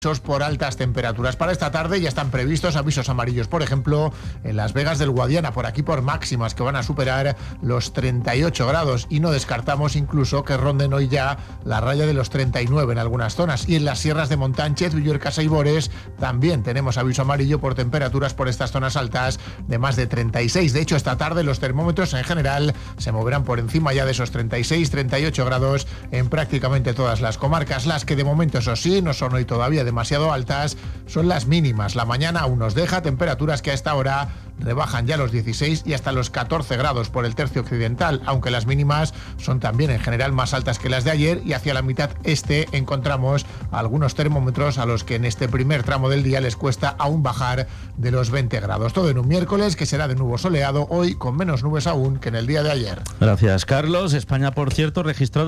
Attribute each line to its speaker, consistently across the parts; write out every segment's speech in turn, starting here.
Speaker 1: por altas temperaturas. Para esta tarde ya están previstos avisos amarillos, por ejemplo, en Las Vegas del Guadiana, por aquí por máximas que van a superar los 38 grados y no descartamos incluso que ronden hoy ya la raya de los 39 en algunas zonas. Y en las sierras de Montánchez, Villuercasa y Bores también tenemos aviso amarillo por temperaturas por estas zonas altas de más de 36. De hecho, esta tarde los termómetros en general se moverán por encima ya de esos 36-38 grados en prácticamente todas las comarcas. Las que de momento, eso sí, no son hoy todavía demasiado altas son las mínimas. La mañana aún nos deja temperaturas que a esta hora rebajan ya los 16 y hasta los 14 grados por el tercio occidental, aunque las mínimas son también en general más altas que las de ayer, y hacia la mitad este encontramos algunos termómetros a los que en este primer tramo del día les cuesta aún bajar de los 20 grados. Todo en un miércoles que será de nuevo soleado, hoy con menos nubes aún que en el día de ayer.
Speaker 2: Gracias, Carlos. España, por cierto, registró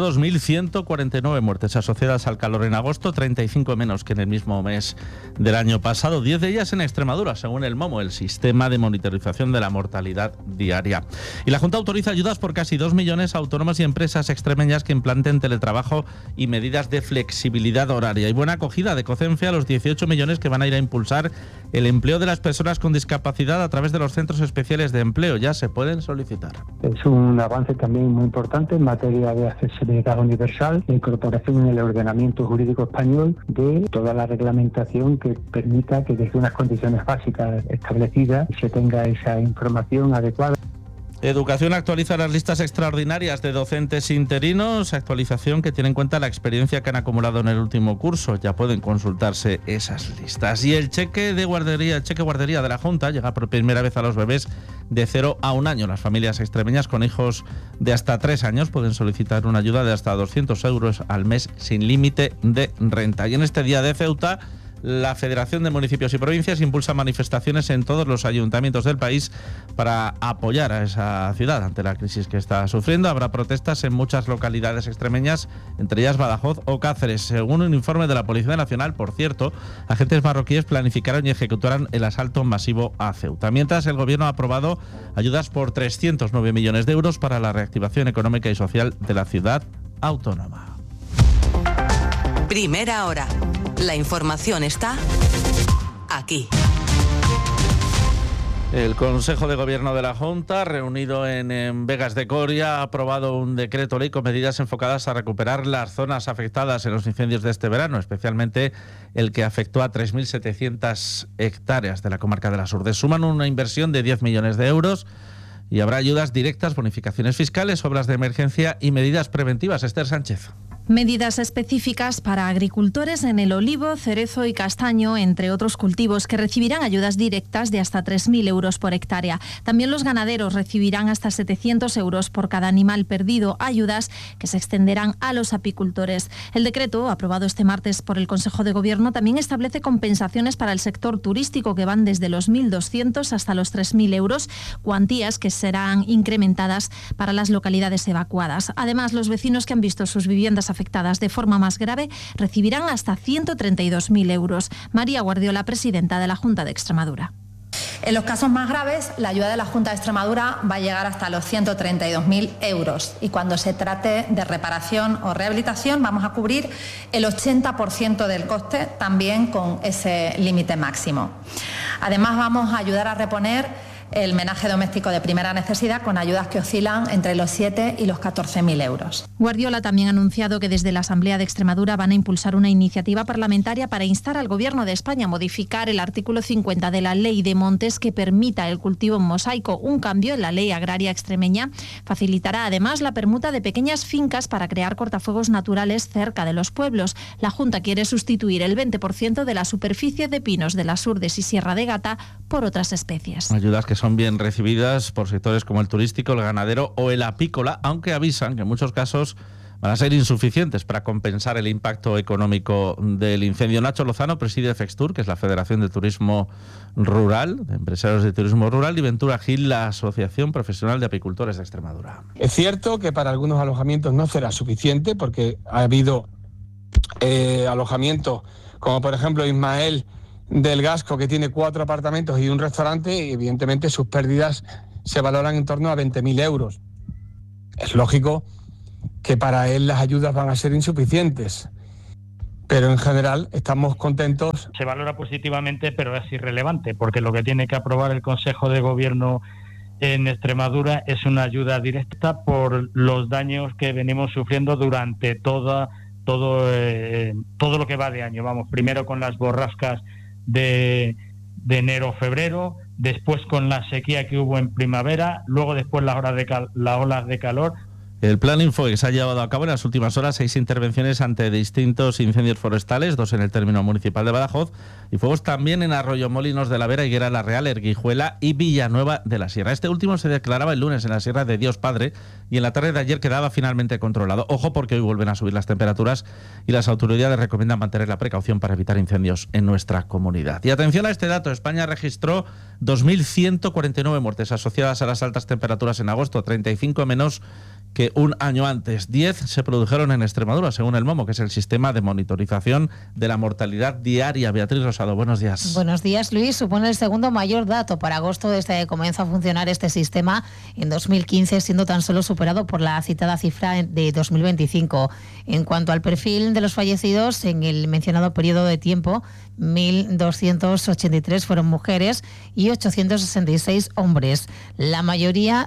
Speaker 2: 2.149 muertes asociadas al calor en agosto, 35 menos que en el mismo mes del año pasado, 10 de ellas en Extremadura, según el MOMO, el Sistema de Monitorización de la Mortalidad Diaria. Y la Junta autoriza ayudas por casi 2 millones a autónomos y empresas extremeñas que implanten teletrabajo y medidas de flexibilidad horaria. Y buena acogida de COCENFE a los 18 millones que van a ir a impulsar el empleo de las personas con discapacidad a través de los centros especiales de empleo. Ya se pueden solicitar.
Speaker 3: Es un avance también muy importante en materia de accesibilidad universal e incorporación en el ordenamiento jurídico español de toda la reglamentación que permita que desde unas condiciones básicas establecidas se tenga esa información adecuada.
Speaker 2: Educación actualiza las listas extraordinarias de docentes interinos, actualización que tiene en cuenta la experiencia que han acumulado en el último curso. Ya pueden consultarse esas listas. Y el cheque guardería de la Junta llega por primera vez a los bebés de 0 a 1 año. Las familias extremeñas con hijos de hasta 3 años pueden solicitar una ayuda de hasta 200 euros al mes sin límite de renta. Y en este día de Ceuta, la Federación de Municipios y Provincias impulsa manifestaciones en todos los ayuntamientos del país para apoyar a esa ciudad ante la crisis que está sufriendo. Habrá protestas en muchas localidades extremeñas, entre ellas Badajoz o Cáceres. Según un informe de la Policía Nacional, por cierto, agentes marroquíes planificaron y ejecutaron el asalto masivo a Ceuta. Mientras, el Gobierno ha aprobado ayudas por 309 millones de euros para la reactivación económica y social de la ciudad autónoma.
Speaker 4: Primera hora. La información está aquí.
Speaker 2: El Consejo de Gobierno de la Junta, reunido en Vegas de Coria, ha aprobado un decreto ley con medidas enfocadas a recuperar las zonas afectadas en los incendios de este verano, especialmente el que afectó a 3.700 hectáreas de la comarca de las Urdes. Suman una inversión de 10 millones de euros y habrá ayudas directas, bonificaciones fiscales, obras de emergencia y medidas preventivas. Esther Sánchez.
Speaker 5: Medidas específicas para agricultores en el olivo, cerezo y castaño, entre otros cultivos, que recibirán ayudas directas de hasta 3.000 euros por hectárea. También los ganaderos recibirán hasta 700 euros por cada animal perdido, ayudas que se extenderán a los apicultores. El decreto, aprobado este martes por el Consejo de Gobierno, también establece compensaciones para el sector turístico que van desde los 1.200 hasta los 3.000 euros, cuantías que serán incrementadas para las localidades evacuadas. Además, los vecinos que han visto sus viviendas afectadas de forma más grave recibirán hasta 132.000 euros. María Guardiola, presidenta de la Junta de Extremadura.
Speaker 6: En los casos más graves, la ayuda de la Junta de Extremadura va a llegar hasta los 132.000 euros. Y cuando se trate de reparación o rehabilitación, vamos a cubrir el 80% del coste, también con ese límite máximo. Además, vamos a ayudar a reponer el menaje doméstico de primera necesidad con ayudas que oscilan entre los 7 y los 14.000 euros.
Speaker 5: Guardiola también ha anunciado que desde la Asamblea de Extremadura van a impulsar una iniciativa parlamentaria para instar al Gobierno de España a modificar el artículo 50 de la Ley de Montes que permita el cultivo en mosaico. Un cambio en la ley agraria extremeña facilitará además la permuta de pequeñas fincas para crear cortafuegos naturales cerca de los pueblos. La Junta quiere sustituir el 20% de la superficie de pinos de las Urdes y Sierra de Gata por otras especies.
Speaker 2: Ayudas que son bien recibidas por sectores como el turístico, el ganadero o el apícola, aunque avisan que en muchos casos van a ser insuficientes para compensar el impacto económico del incendio. Nacho Lozano preside Fextur, que es la Federación de Turismo Rural, de Empresarios de Turismo Rural, y Ventura Gil, la Asociación Profesional de Apicultores de Extremadura.
Speaker 7: Es cierto que para algunos alojamientos no será suficiente porque ha habido alojamientos como por ejemplo Ismael del Gasco, que tiene 4 apartamentos y un restaurante, y evidentemente sus pérdidas se valoran en torno a 20.000 euros. Es lógico que para él las ayudas van a ser insuficientes. pero en general estamos contentos.
Speaker 8: Se valora positivamente, pero es irrelevante, porque lo que tiene que aprobar el Consejo de Gobierno en Extremadura es una ayuda directa por los daños que venimos sufriendo durante todo lo que va de año. Vamos, primero con las borrascas de enero-febrero, después con la sequía que hubo en primavera, luego después las olas de calor.
Speaker 2: El plan Infoex se ha llevado a cabo en las últimas horas 6 intervenciones ante distintos incendios forestales, 2 en el término municipal de Badajoz y fuegos también en Arroyomolinos de la Vera, Higuera la Real, Erguijuela y Villanueva de la Sierra. Este último se declaraba el lunes en la Sierra de Dios Padre y en la tarde de ayer quedaba finalmente controlado. Ojo, porque hoy vuelven a subir las temperaturas y las autoridades recomiendan mantener la precaución para evitar incendios en nuestra comunidad. Y atención a este dato, España registró 2.149 muertes asociadas a las altas temperaturas en agosto, 35 menos que un año antes. 10 se produjeron en Extremadura, según el MOMO, que es el sistema de monitorización de la mortalidad diaria. Beatriz Rosado, buenos días.
Speaker 9: Buenos días, Luis. Supone el segundo mayor dato para agosto desde que comenzó a funcionar este sistema en 2015, siendo tan solo superado por la citada cifra de 2025. En cuanto al perfil de los fallecidos, en el mencionado periodo de tiempo, 1.283 fueron mujeres y 866 hombres. La mayoría,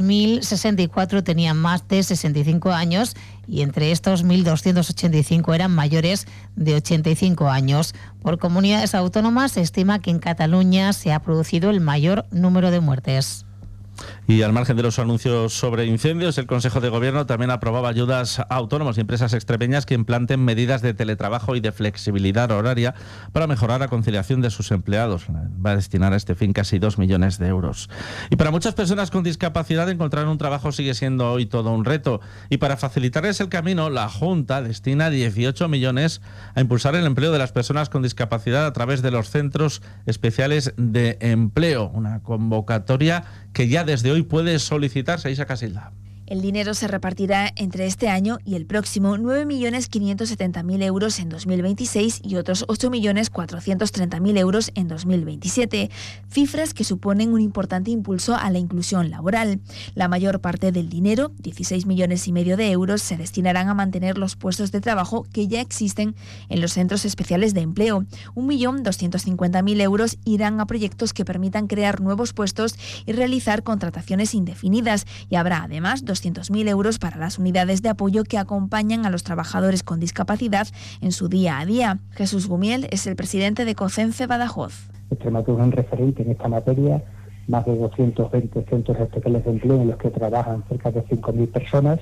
Speaker 9: 2.064, tenían más de 65 años y entre estos 1.285 eran mayores de 85 años. Por comunidades autónomas se estima que en Cataluña se ha producido el mayor número de muertes.
Speaker 2: Y al margen de los anuncios sobre incendios, el Consejo de Gobierno también aprobaba ayudas a autónomos y empresas extremeñas que implanten medidas de teletrabajo y de flexibilidad horaria para mejorar la conciliación de sus empleados. Va a destinar a este fin casi 2 millones de euros. Y para muchas personas con discapacidad, encontrar un trabajo sigue siendo hoy todo un reto. Y para facilitarles el camino, la Junta destina 18 millones a impulsar el empleo de las personas con discapacidad a través de los centros especiales de empleo. Una convocatoria que ya desde hoy puede solicitarse. Isa Casilda.
Speaker 10: El dinero se repartirá entre este año y el próximo 9.570.000 euros en 2026 y otros 8.430.000 euros en 2027, cifras que suponen un importante impulso a la inclusión laboral. La mayor parte del dinero, 16,5 millones de euros, se destinarán a mantener los puestos de trabajo que ya existen en los centros especiales de empleo. 1.250.000 euros irán a proyectos que permitan crear nuevos puestos y realizar contrataciones indefinidas, y habrá además 200.000 euros para las unidades de apoyo que acompañan a los trabajadores con discapacidad en su día a día. Jesús Gumiel es el presidente de COCENFE Badajoz.
Speaker 3: Extremadura es un referente en esta materia, más de 220 centros especiales de empleo en los que trabajan cerca de 5.000 personas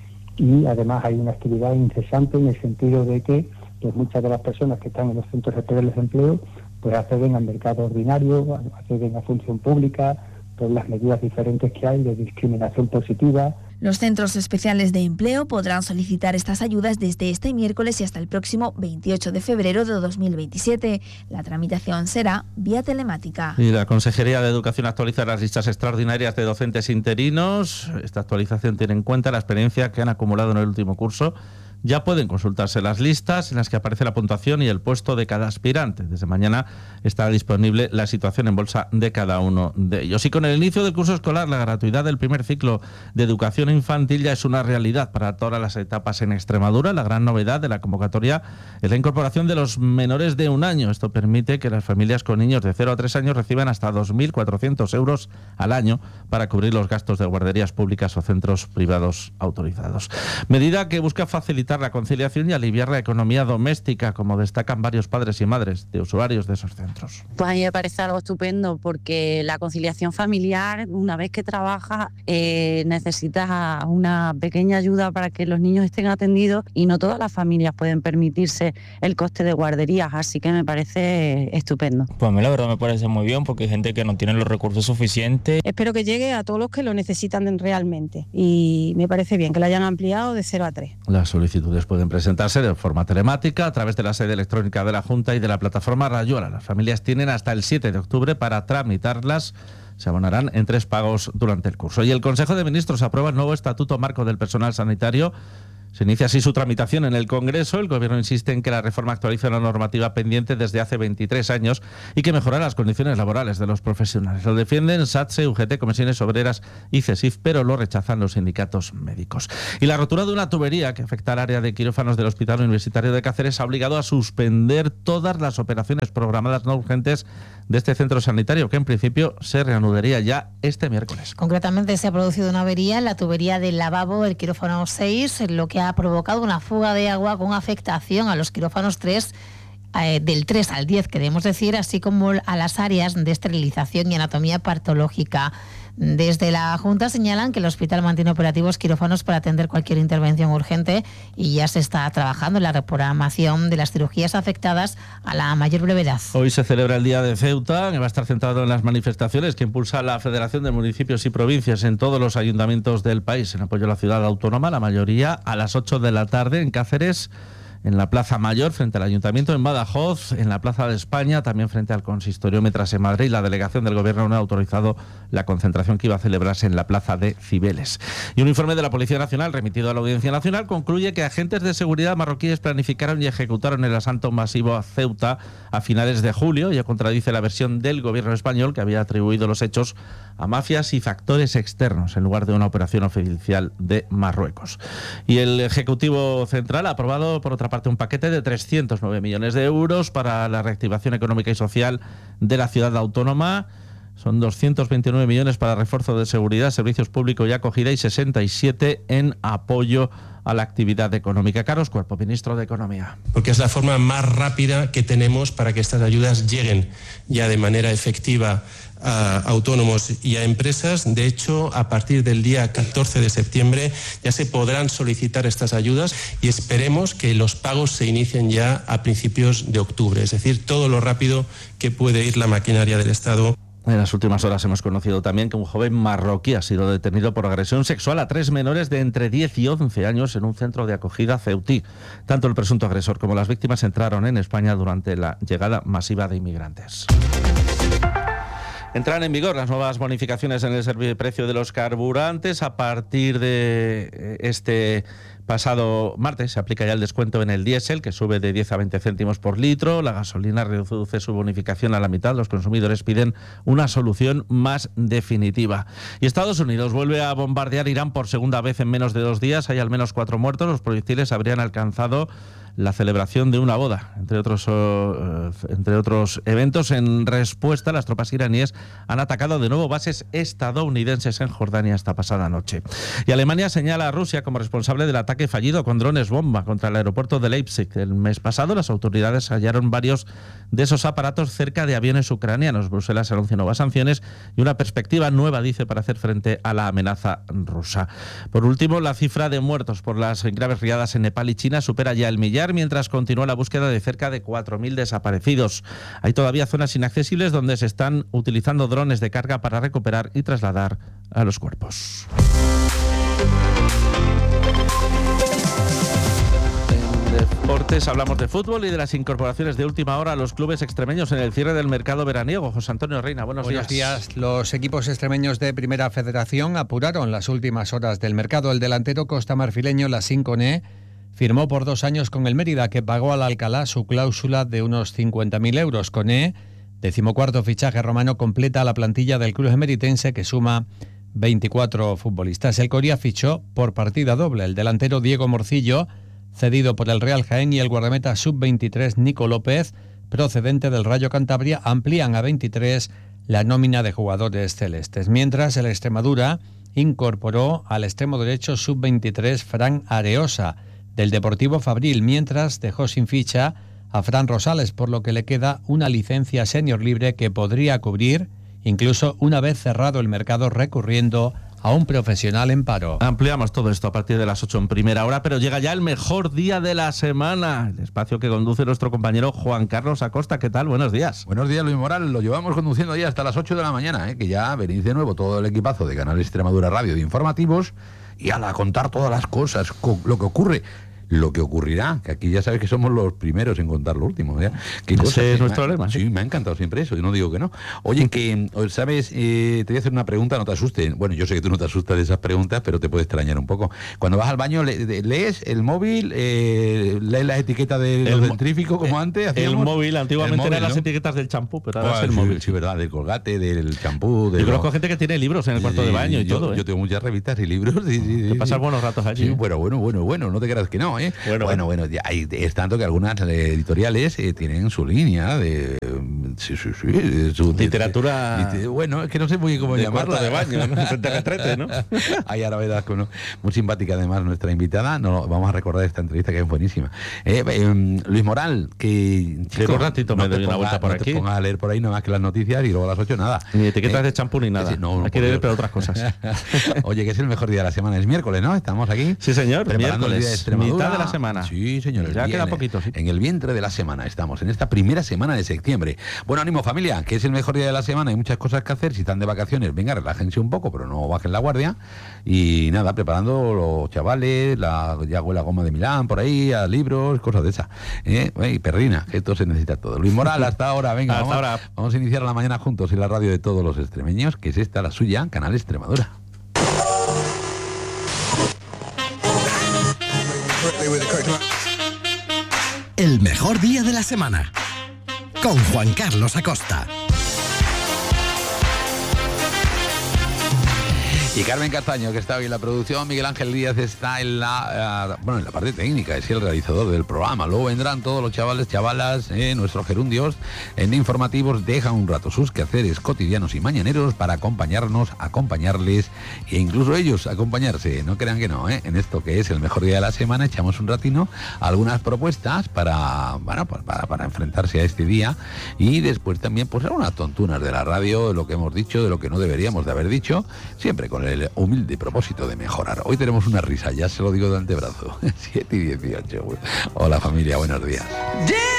Speaker 3: y además hay una actividad incesante en el sentido de que pues, muchas de las personas que están en los centros especiales de empleo pues acceden al mercado ordinario, acceden a función pública, por las medidas diferentes que hay de discriminación positiva.
Speaker 10: Los centros especiales de empleo podrán solicitar estas ayudas desde este miércoles y hasta el próximo 28 de febrero de 2027. La tramitación será vía telemática.
Speaker 2: Y la Consejería de Educación actualiza las listas extraordinarias de docentes interinos. Esta actualización tiene en cuenta la experiencia que han acumulado en el último curso. Ya pueden consultarse las listas en las que aparece la puntuación y el puesto de cada aspirante. Desde mañana estará disponible la situación en bolsa de cada uno de ellos. Y con el inicio del curso escolar, la gratuidad del primer ciclo de educación infantil ya es una realidad para todas las etapas en Extremadura. La gran novedad de la convocatoria es la incorporación de los menores de 1 año. Esto permite que las familias con niños de 0 a 3 años reciban hasta 2.400 euros al año para cubrir los gastos de guarderías públicas o centros privados autorizados. Medida que busca facilitar la conciliación y aliviar la economía doméstica, como destacan varios padres y madres de usuarios de esos centros.
Speaker 11: Pues a mí me parece algo estupendo porque la conciliación familiar, una vez que trabajas, necesitas una pequeña ayuda para que los niños estén atendidos y no todas las familias pueden permitirse el coste de guarderías, así que me parece estupendo.
Speaker 12: Pues a mí la verdad me parece muy bien porque hay gente que no tiene los recursos suficientes.
Speaker 13: Espero que llegue a todos los que lo necesitan realmente y me parece bien que lo hayan ampliado de 0 a 3.
Speaker 2: La solicitud pueden presentarse de forma telemática a través de la sede electrónica de la Junta y de la plataforma Rayuela. Las familias tienen hasta el 7 de octubre para tramitarlas. Se abonarán en 3 pagos durante el curso. Y el Consejo de Ministros aprueba el nuevo Estatuto Marco del Personal Sanitario Se inicia así su tramitación en el Congreso. El Gobierno insiste en que la reforma actualiza una normativa pendiente desde hace 23 años y que mejora las condiciones laborales de los profesionales. Lo defienden SATSE, UGT, Comisiones Obreras y CESIF, pero lo rechazan los sindicatos médicos. Y la rotura de una tubería que afecta al área de quirófanos del Hospital Universitario de Cáceres ha obligado a suspender todas las operaciones programadas no urgentes de este centro sanitario, que en principio se reanudaría ya este miércoles.
Speaker 9: Concretamente se ha producido una avería en la tubería del lavabo del quirófano 6, lo que ha provocado una fuga de agua con afectación a los quirófanos 3, del 3 al 10, queremos decir, así como a las áreas de esterilización y anatomía patológica. Desde la Junta señalan que el hospital mantiene operativos quirófanos para atender cualquier intervención urgente y ya se está trabajando en la reprogramación de las cirugías afectadas a la mayor brevedad.
Speaker 2: Hoy se celebra el Día de Ceuta, que va a estar centrado en las manifestaciones que impulsa la Federación de Municipios y Provincias en todos los ayuntamientos del país en apoyo a la ciudad autónoma, la mayoría a las 8 de la tarde en Cáceres, en la Plaza Mayor, frente al Ayuntamiento, en Badajoz, en la Plaza de España, también frente al Consistorio, mientras en Madrid la delegación del Gobierno no ha autorizado la concentración que iba a celebrarse en la Plaza de Cibeles. Y un informe de la Policía Nacional remitido a la Audiencia Nacional concluye que agentes de seguridad marroquíes planificaron y ejecutaron el asalto masivo a Ceuta a finales de julio. Ya contradice la versión del Gobierno español, que había atribuido los hechos a mafias y factores externos en lugar de una operación oficial de Marruecos. Y el Ejecutivo Central ha aprobado, por otra parte, un paquete de 309 millones de euros para la reactivación económica y social de la ciudad autónoma. Son 229 millones para refuerzo de seguridad, servicios públicos y acogida y 67 en apoyo a la actividad económica. Carlos Cuerpo, ministro de Economía.
Speaker 14: Porque es la forma más rápida que tenemos para que estas ayudas lleguen ya de manera efectiva a autónomos y a empresas. De hecho, a partir del día 14 de septiembre ya se podrán solicitar estas ayudas y esperemos que los pagos se inicien ya a principios de octubre. Es decir, todo lo rápido que puede ir la maquinaria del Estado.
Speaker 2: En las últimas horas hemos conocido también que un joven marroquí ha sido detenido por agresión sexual a 3 menores de entre 10 y 11 años en un centro de acogida ceutí. Tanto el presunto agresor como las víctimas entraron en España durante la llegada masiva de inmigrantes. Entran en vigor las nuevas bonificaciones en el precio de los carburantes. A partir de este pasado martes se aplica ya el descuento en el diésel, que sube de 10 a 20 céntimos por litro. La gasolina reduce su bonificación a la mitad. Los consumidores piden una solución más definitiva. Y Estados Unidos vuelve a bombardear Irán por segunda vez en menos de 2 días. Hay al menos 4 muertos. Los proyectiles habrían alcanzado la celebración de una boda, entre otros eventos. En respuesta, las tropas iraníes han atacado de nuevo bases estadounidenses en Jordania esta pasada noche. Y Alemania señala a Rusia como responsable del ataque fallido con drones bomba contra el aeropuerto de Leipzig. El mes pasado, las autoridades hallaron varios de esos aparatos cerca de aviones ucranianos. Bruselas anuncia nuevas sanciones y una perspectiva nueva, dice, para hacer frente a la amenaza rusa. Por último, la cifra de muertos por las graves riadas en Nepal y China supera ya el millar, mientras continúa la búsqueda de cerca de 4.000 desaparecidos. Hay todavía zonas inaccesibles donde se están utilizando drones de carga para recuperar y trasladar a los cuerpos. En deportes hablamos de fútbol y de las incorporaciones de última hora a los clubes extremeños en el cierre del mercado veraniego. José Antonio Reina, buenos días.
Speaker 15: Buenos días. Los equipos extremeños de Primera Federación apuraron las últimas horas del mercado. El delantero costamarfileño Lassine Koné firmó por 2 años con el Mérida, que pagó al Alcalá su cláusula de unos 50.000 euros. Koné, 14º fichaje romano, completa la plantilla del club emeritense, que suma 24 futbolistas. El Coria fichó por partida doble el delantero Diego Morcillo, cedido por el Real Jaén, y el guardameta sub-23 Nico López, procedente del Rayo Cantabria. Amplían a 23 la nómina de jugadores celestes. Mientras, el Extremadura incorporó al extremo derecho sub-23 Fran Areosa, del Deportivo Fabril, mientras dejó sin ficha a Fran Rosales, por lo que le queda una licencia senior libre que podría cubrir incluso una vez cerrado el mercado, recurriendo a un profesional en paro.
Speaker 2: Ampliamos todo esto a partir de las 8 en primera hora, pero llega ya el mejor día de la semana, el espacio que conduce nuestro compañero Juan Carlos Acosta. ¿Qué tal? Buenos días.
Speaker 16: Buenos días, Luis Moral. Lo llevamos conduciendo ya hasta las 8 de la mañana, que ya venís de nuevo todo el equipazo de Canal Extremadura Radio de informativos y a contar todas las cosas, lo que ocurre. lo que ocurrirá, que aquí ya sabes que somos los primeros en contar lo último. ¿Ya? ¿Qué
Speaker 2: Ese
Speaker 16: cosas?
Speaker 2: es nuestro lema.
Speaker 16: Sí, me ha encantado siempre eso, yo no digo que no. Oye, que, ¿sabes? Te voy a hacer una pregunta, no te asustes. Bueno, yo sé que tú no te asustas de esas preguntas, pero te puede extrañar un poco. Cuando vas al baño, ¿lees el móvil? ¿Lees las etiquetas del dentrífico como antes?
Speaker 2: El móvil, antiguamente eran las etiquetas del champú, pero ahora es el móvil.
Speaker 16: Sí, verdad, del Colgate, del champú.
Speaker 2: Yo conozco gente que tiene libros en el cuarto de baño y todo.
Speaker 16: Yo tengo muchas revistas y libros. Te
Speaker 2: pasas buenos ratos allí.
Speaker 16: Sí, bueno, no te creas que no, ¿eh? Bueno, ya es tanto que algunas editoriales tienen su línea de... su
Speaker 2: literatura...
Speaker 16: bueno, es que no sé muy bien cómo llamarla.
Speaker 2: De baño, ¿no? Retrete, ¿no?
Speaker 16: Ahí ahora verás que muy simpática además nuestra invitada. No, vamos a recordar esta entrevista que es buenísima. Luis Moral, que...
Speaker 2: Chico, un ratito me doy una vuelta por aquí.
Speaker 16: No te pongas a leer por ahí nada más que las noticias y luego a las 8 nada.
Speaker 2: Ni etiquetas de champú ni nada.
Speaker 16: No,
Speaker 2: hay que leer pero otras cosas.
Speaker 16: Oye, que es el mejor día de la semana. Es miércoles, ¿no? Estamos aquí.
Speaker 2: Sí, señor.
Speaker 16: Preparando
Speaker 2: miércoles,
Speaker 16: el día de Extremadura.
Speaker 2: Mitad de la semana.
Speaker 16: Sí, señor.
Speaker 2: Ya queda poquito, sí.
Speaker 16: En el vientre de la semana estamos, en esta primera semana de septiembre. Bueno, ánimo familia, que es el mejor día de la semana. Hay muchas cosas que hacer. Si están de vacaciones, venga, relájense un poco, pero no bajen la guardia. Y nada, preparando los chavales, ya huele a goma de Milán por ahí, a libros, cosas de esas. Y perrina, que esto se necesita todo. Luis Moral, hasta ahora, venga, vamos a iniciar la mañana juntos en la radio de todos los extremeños, que es esta la suya, Canal Extremadura.
Speaker 17: El mejor día de la semana, con Juan Carlos Acosta.
Speaker 16: Y Carmen Castaño, que está hoy en la producción. Miguel Ángel Díaz está en la parte técnica, es el realizador del programa. Luego vendrán todos los chavales, chavalas, nuestros gerundios en informativos. Dejan un rato sus quehaceres cotidianos y mañaneros para acompañarnos, acompañarles e incluso ellos acompañarse. No crean que no, en esto que es el mejor día de la semana echamos un ratino algunas propuestas para enfrentarse a este día, y después también pues algunas tontunas de la radio, de lo que hemos dicho, de lo que no deberíamos de haber dicho, siempre con el humilde propósito de mejorar. Hoy tenemos una risa, ya se lo digo de antebrazo. 7:18. Hola familia, buenos días.